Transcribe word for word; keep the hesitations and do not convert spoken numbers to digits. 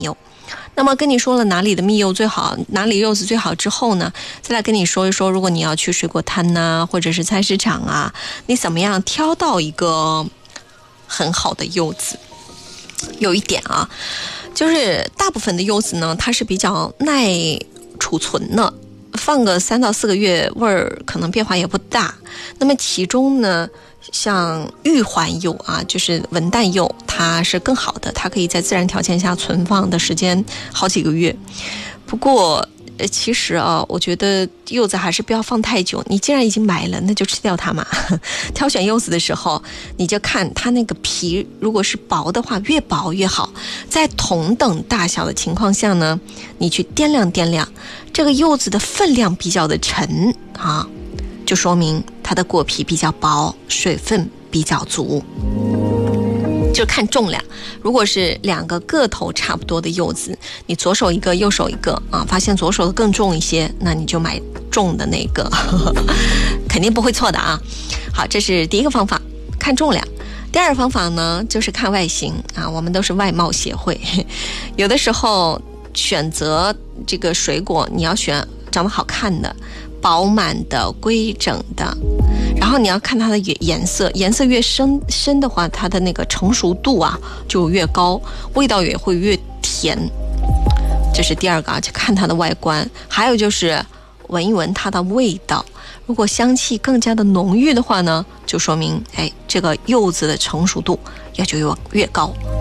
柚。那么跟你说了哪里的蜜柚最好，哪里柚子最好之后呢，再来跟你说一说，如果你要去水果摊呐、啊，或者是菜市场啊，你怎么样挑到一个很好的柚子。有一点啊，就是大部分的柚子呢，它是比较耐储存的，放个三到四个月，味儿可能变化也不大。那么其中呢，像玉环柚啊，就是文旦柚，它是更好的，它可以在自然条件下存放的时间好几个月。不过呃，其实啊，我觉得柚子还是不要放太久。你既然已经买了，那就吃掉它嘛。挑选柚子的时候，你就看它那个皮，如果是薄的话，越薄越好。在同等大小的情况下呢，你去掂量掂量，这个柚子的分量比较的沉啊，就说明它的果皮比较薄，水分比较足。就看重量，如果是两个个头差不多的柚子，你左手一个右手一个啊，发现左手的更重一些，那你就买重的那个肯定不会错的啊。好，这是第一个方法，看重量。第二个方法呢，就是看外形啊，我们都是外貌协会，有的时候选择这个水果，你要选长得好看的，饱满的，规整的，然后你要看它的颜色，颜色越深深的话，它的那个成熟度啊就越高，味道也会越甜。这是第二个啊，就看它的外观。还有就是闻一闻它的味道，如果香气更加的浓郁的话呢，就说明哎，这个柚子的成熟度也就越越高。